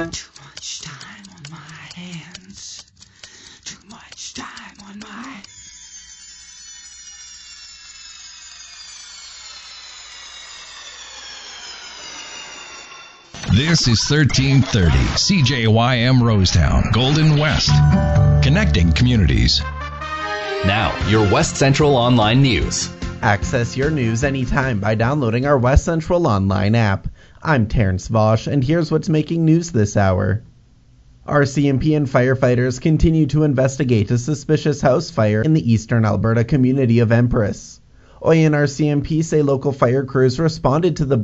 Too much time on my hands. Too much time on my... This is 1330 CJYM Rosetown, Golden West. Connecting communities. Now, your West Central Online News. Access your news anytime by downloading our West Central Online app. I'm Terrence Vosch, and here's what's making news this hour. RCMP and firefighters continue to investigate a suspicious house fire in the eastern Alberta community of Empress. OY and RCMP say local fire crews responded to the